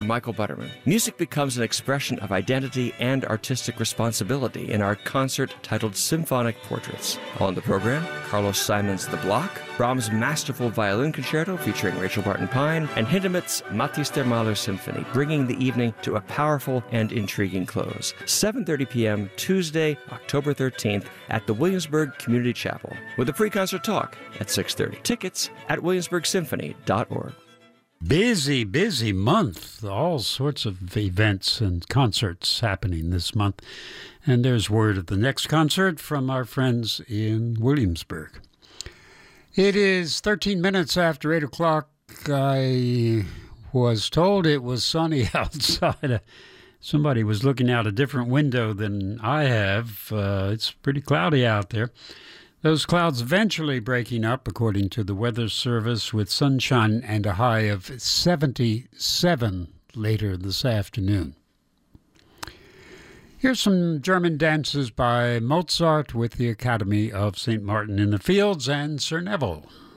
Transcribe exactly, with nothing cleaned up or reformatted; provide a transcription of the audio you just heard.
Michael Butterman. Music becomes an expression of identity and artistic responsibility in our concert titled Symphonic Portraits. On the program, Carlos Simon's The Block, Brahms' masterful violin concerto featuring Rachel Barton Pine, and Hindemith's Mathis der Maler Symphony, bringing the evening to a powerful and intriguing close. seven thirty p.m. Tuesday, October thirteenth at the Williamsburg Community Chapel, with a pre-concert talk at six thirty. Tickets at williamsburg symphony dot org. Busy, busy month. All sorts of events and concerts happening this month. And there's word of the next concert from our friends in Williamsburg. It is thirteen minutes after eight o'clock. I was told it was sunny outside. Somebody was looking out a different window than I have. Uh, it's pretty cloudy out there. Those clouds eventually breaking up, according to the Weather Service, with sunshine and a high of seventy-seven later this afternoon. Here's some German dances by Mozart with the Academy of Saint Martin in the Fields and Sir Neville.